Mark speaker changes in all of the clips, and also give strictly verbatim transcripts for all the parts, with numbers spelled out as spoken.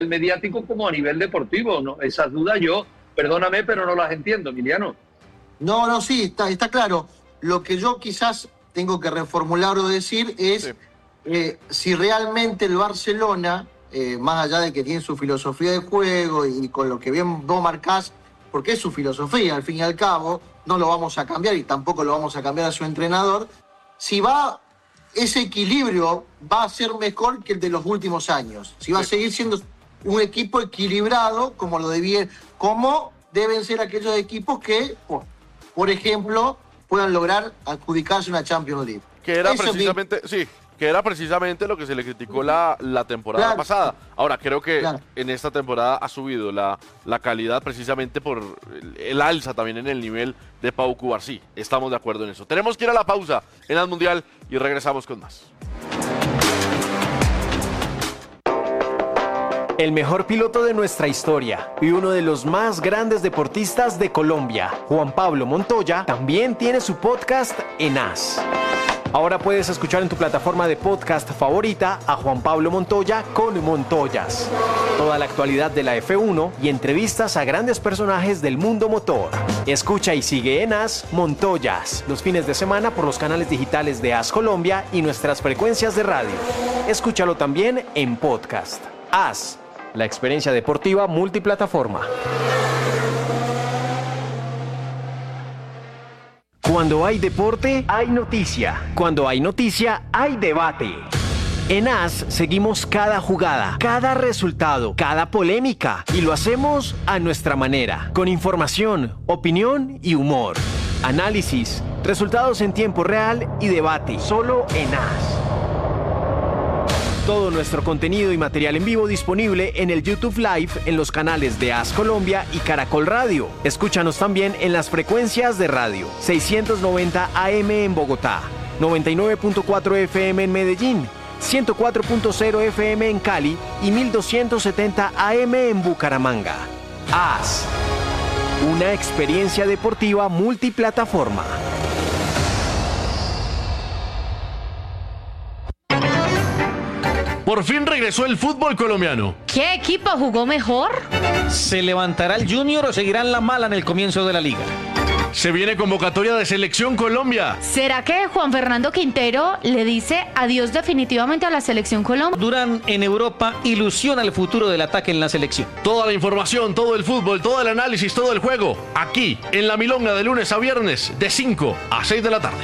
Speaker 1: mediático como a nivel deportivo, ¿no? Esas dudas yo, perdóname, pero no las entiendo, Emiliano.
Speaker 2: No, no, sí, está, está claro. Lo que yo quizás tengo que reformular o decir es sí. eh, si realmente el Barcelona, eh, más allá de que tiene su filosofía de juego y con lo que bien vos marcás, porque es su filosofía, al fin y al cabo, no lo vamos a cambiar y tampoco lo vamos a cambiar a su entrenador, si va, ese equilibrio va a ser mejor que el de los últimos años, si va sí. a seguir siendo un equipo equilibrado como lo debía, como deben ser aquellos equipos que, por, por ejemplo, puedan lograr adjudicarse una Champions League.
Speaker 3: Que era Eso precisamente, sí, que era precisamente lo que se le criticó la, la temporada claro. pasada. Ahora, creo que claro. en esta temporada ha subido la, la calidad precisamente por el, el alza también en el nivel de Pau Cubarsí. Estamos de acuerdo en eso. Tenemos que ir a la pausa en el Mundial y regresamos con más.
Speaker 4: El mejor piloto de nuestra historia y uno de los más grandes deportistas de Colombia, Juan Pablo Montoya, también tiene su podcast en As. Ahora puedes escuchar en tu plataforma de podcast favorita a Juan Pablo Montoya con Montoyas. Toda la actualidad de la F uno y entrevistas a grandes personajes del mundo motor. Escucha y sigue en As Montoyas los fines de semana por los canales digitales de As Colombia y nuestras frecuencias de radio. Escúchalo también en podcast. As, la experiencia deportiva multiplataforma. Cuando hay deporte, hay noticia. Cuando hay noticia, hay debate. En As seguimos cada jugada, cada resultado, cada polémica y lo hacemos a nuestra manera, con información, opinión y humor. Análisis, resultados en tiempo real y debate, solo en As. Todo nuestro contenido y material en vivo disponible en el YouTube Live en los canales de As Colombia y Caracol Radio. Escúchanos también en las frecuencias de radio seiscientos noventa A M en Bogotá, noventa y nueve punto cuatro F M en Medellín, ciento cuatro punto cero F M en Cali y mil doscientos setenta A M en Bucaramanga. As, una experiencia deportiva multiplataforma.
Speaker 5: Por fin regresó el fútbol colombiano.
Speaker 6: ¿Qué equipo jugó mejor?
Speaker 7: ¿Se levantará el Junior o seguirán la mala en el comienzo de la liga?
Speaker 5: Se viene convocatoria de Selección Colombia.
Speaker 6: ¿Será que Juan Fernando Quintero le dice adiós definitivamente a la Selección Colombia?
Speaker 7: Durán en Europa ilusiona el futuro del ataque en la selección.
Speaker 5: Toda la información, todo el fútbol, todo el análisis, todo el juego, aquí en La Milonga de lunes a viernes de cinco a seis de la tarde.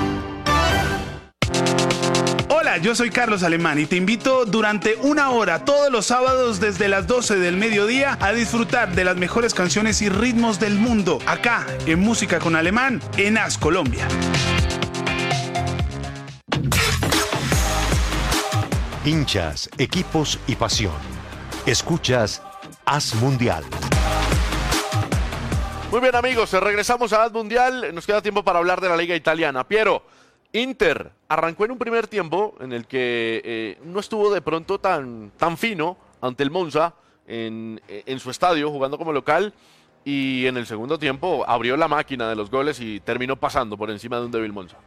Speaker 8: Hola, yo soy Carlos Alemán y te invito durante una hora todos los sábados desde las doce del mediodía a disfrutar de las mejores canciones y ritmos del mundo, acá en Música con Alemán, en As Colombia.
Speaker 9: Hinchas, equipos y pasión. Escuchas As Mundial.
Speaker 3: Muy bien, amigos, regresamos a As Mundial. Nos queda tiempo para hablar de la Liga Italiana. Piero, Inter arrancó en un primer tiempo en el que eh, no estuvo de pronto tan, tan fino ante el Monza en, en su estadio jugando como local, y en el segundo tiempo abrió la máquina de los goles y terminó pasando por encima de un débil Monza.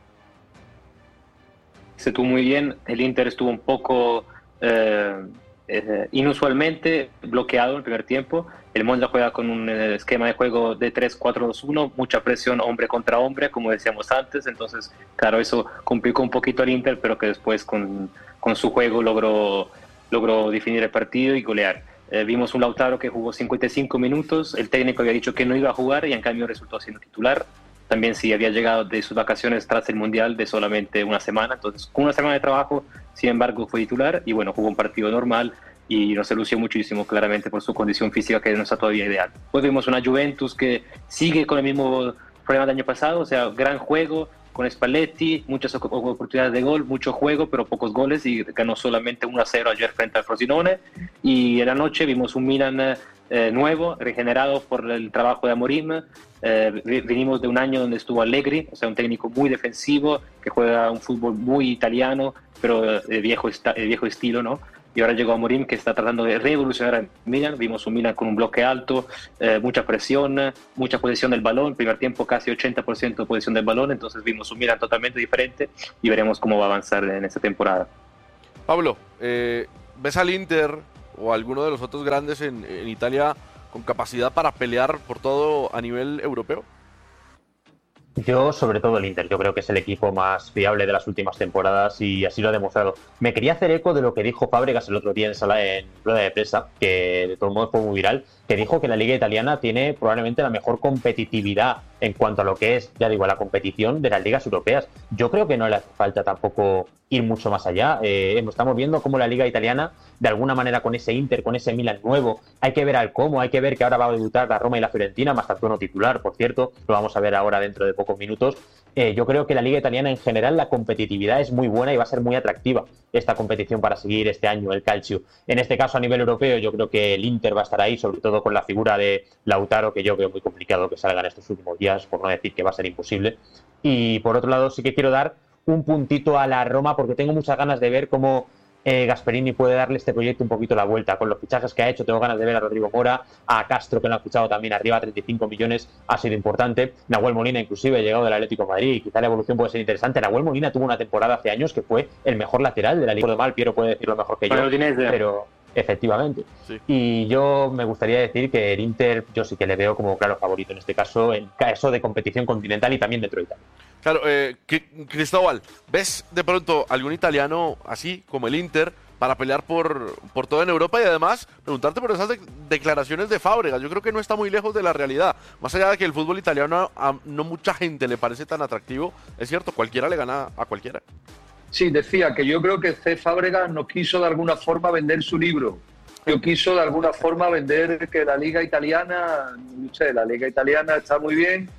Speaker 10: Se estuvo muy bien, el Inter estuvo un poco eh, eh, inusualmente bloqueado en el primer tiempo. El Monza juega con un eh, esquema de juego de tres cuatro dos uno, mucha presión hombre contra hombre, como decíamos antes. Entonces, claro, eso complicó un poquito al Inter, pero que después con, con su juego logró, logró definir el partido y golear. Eh, vimos un Lautaro que jugó cincuenta y cinco minutos, el técnico había dicho que no iba a jugar y en cambio resultó siendo titular. También sí había llegado de sus vacaciones tras el Mundial de solamente una semana, entonces con una semana de trabajo, sin embargo, fue titular y bueno, jugó un partido normal y no se lució muchísimo, claramente por su condición física que no está todavía ideal. Después vimos una Juventus que sigue con el mismo problema del año pasado, o sea, gran juego con Spalletti, muchas oportunidades de gol, mucho juego, pero pocos goles, y ganó solamente uno a cero ayer frente al Frosinone. Y en la noche vimos un Milan eh, nuevo, regenerado por el trabajo de Amorim. Eh, venimos de un año donde estuvo Allegri, o sea, un técnico muy defensivo, que juega un fútbol muy italiano, pero de viejo, de viejo estilo, ¿no? Y ahora llegó Amorim, que está tratando de revolucionar a Milan. Vimos un Milan con un bloque alto, eh, mucha presión, mucha posesión del balón. Primer tiempo casi ochenta por ciento de posesión del balón. Entonces vimos un Milan totalmente diferente y veremos cómo va a avanzar en esta temporada.
Speaker 3: Pablo, eh, ¿ves al Inter o alguno de los otros grandes en, en Italia con capacidad para pelear por todo a nivel europeo?
Speaker 11: Yo, sobre todo el Inter, yo creo que es el equipo más fiable de las últimas temporadas y así lo ha demostrado. Me quería hacer eco de lo que dijo Fábregas el otro día en sala en rueda de prensa, que de todos modos fue muy viral, que dijo que la Liga Italiana tiene probablemente la mejor competitividad en cuanto a lo que es, ya digo, la competición de las ligas europeas. Yo creo que no le hace falta tampoco ir mucho más allá. Eh, estamos viendo cómo la Liga Italiana, de alguna manera con ese Inter, con ese Milan nuevo, hay que ver al cómo, hay que ver que ahora va a debutar la Roma y la Fiorentina, Mastantuono titular, por cierto, lo vamos a ver ahora dentro de pocos minutos. Eh, yo creo que la Liga Italiana en general, la competitividad es muy buena y va a ser muy atractiva esta competición para seguir este año, el Calcio. En este caso, a nivel europeo, yo creo que el Inter va a estar ahí, sobre todo con la figura de Lautaro, que yo veo muy complicado que salga en estos últimos días, por no decir que va a ser imposible. Y por otro lado, sí que quiero dar un puntito a la Roma, porque tengo muchas ganas de ver cómo eh, Gasperini puede darle este proyecto un poquito la vuelta. Con los fichajes que ha hecho, tengo ganas de ver a Rodrigo Mora, a Castro, que lo ha fichado también arriba a treinta y cinco millones, ha sido importante. Nahuel Molina, inclusive, llegado del Atlético de Madrid, quizá la evolución puede ser interesante. Nahuel Molina tuvo una temporada hace años que fue el mejor lateral de la Liga. De mal, Piero puede decirlo mejor que yo, pero efectivamente. Sí. Y yo me gustaría decir que el Inter, yo sí que le veo como claro favorito en este caso, en caso de competición continental y también dentro de Italia.
Speaker 3: Claro, eh, Cristóbal, ¿ves de pronto algún italiano así como el Inter para pelear por, por todo en Europa? Y además, preguntarte por esas de, declaraciones de Fábregas. Yo creo que no está muy lejos de la realidad. Más allá de que el fútbol italiano a, a no mucha gente le parece tan atractivo, es cierto, cualquiera le gana a cualquiera.
Speaker 1: Sí, decía que yo creo que C. Fábregas nos quiso de alguna forma vender su libro. Yo quiso de alguna forma vender que la Liga Italiana, no sé, la Liga Italiana está muy bien,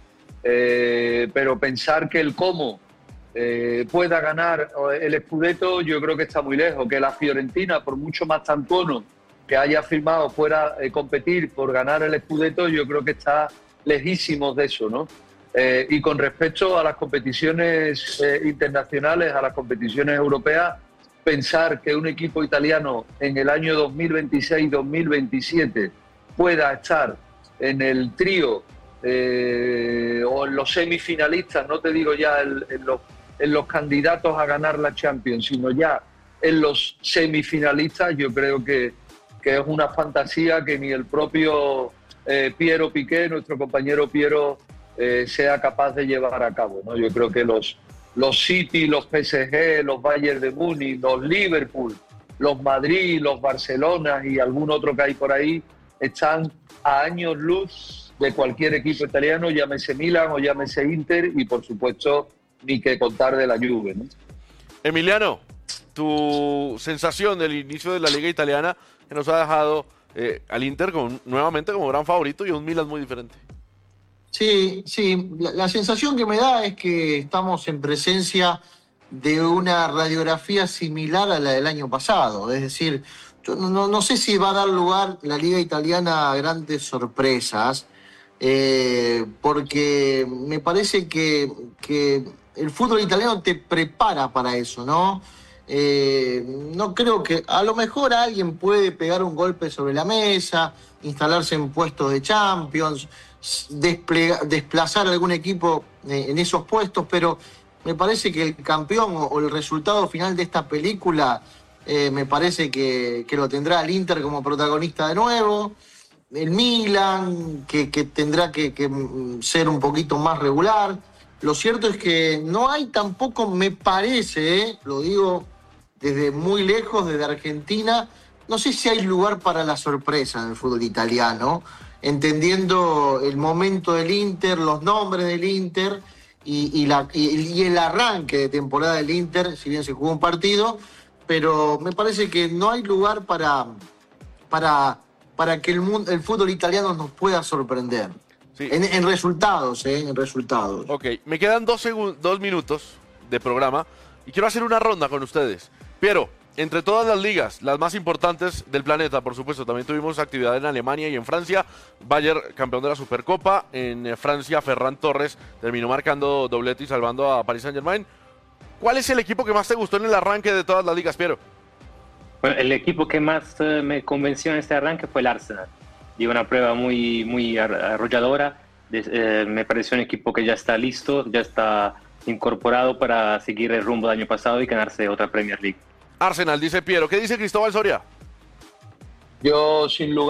Speaker 1: eh, pero pensar que el cómo eh, pueda ganar el Scudetto, yo creo que está muy lejos. Que la Fiorentina, por mucho más Mastantuono que haya firmado, fuera eh, competir por ganar el Scudetto, yo creo que está lejísimos de eso, ¿no? Eh, y con respecto a las competiciones eh, internacionales, a las competiciones europeas, pensar que un equipo italiano en el año dos mil veintiséis dos mil veintisiete pueda estar en el trío eh, o en los semifinalistas, no te digo ya en, en, los, en los candidatos a ganar la Champions, sino ya en los semifinalistas, yo creo que, que es una fantasía que ni el propio eh, Piero Piqué, nuestro compañero Piero, Eh, sea capaz de llevar a cabo, ¿no? Yo creo que los, los City, los P S G, los Bayern de Múnich, los Liverpool, los Madrid, los Barcelona y algún otro que hay por ahí están a años luz de cualquier equipo italiano, llámese Milan o llámese Inter, y por supuesto ni que contar de la Juve, ¿no?
Speaker 3: Emiliano, tu sensación del inicio de la Liga Italiana, que nos ha dejado eh, al Inter con, nuevamente como gran favorito y un Milan muy diferente.
Speaker 2: Sí, sí, la, la sensación que me da es que estamos en presencia de una radiografía similar a la del año pasado. Es decir, yo no, no sé si va a dar lugar la Liga Italiana a grandes sorpresas, eh, porque me parece que, que el fútbol italiano te prepara para eso, ¿no? Eh, no creo que... A lo mejor alguien puede pegar un golpe sobre la mesa, instalarse en puestos de Champions, Desplega, desplazar a algún equipo en esos puestos, pero me parece que el campeón o el resultado final de esta película eh, me parece que, que lo tendrá el Inter como protagonista de nuevo, el Milan, que, que tendrá que, que ser un poquito más regular. Lo cierto es que no hay tampoco, me parece, eh, lo digo desde muy lejos, desde Argentina, no sé si hay lugar para la sorpresa en el fútbol italiano, entendiendo el momento del Inter, los nombres del Inter y, y, la, y, y el arranque de temporada del Inter, si bien se jugó un partido, pero me parece que no hay lugar para, para, para que el, mundo, el fútbol italiano nos pueda sorprender. Sí. En, en resultados, ¿eh? En resultados.
Speaker 3: Ok, me quedan dos, dos minutos de programa y quiero hacer una ronda con ustedes. Piero, entre todas las ligas, las más importantes del planeta, por supuesto, también tuvimos actividad en Alemania y en Francia. Bayern, campeón de la Supercopa. En Francia, Ferran Torres terminó marcando doblete y salvando a Paris Saint-Germain. ¿Cuál es el equipo que más te gustó en el arranque de todas las ligas, Piero?
Speaker 10: Bueno, el equipo que más uh, me convenció en este arranque fue el Arsenal. Dio una prueba muy, muy arrolladora. De, eh, me pareció un equipo que ya está listo, ya está incorporado para seguir el rumbo del año pasado y ganarse otra Premier League.
Speaker 3: Arsenal, dice Piero. ¿Qué dice Cristóbal Soria?
Speaker 1: Yo, sin lugar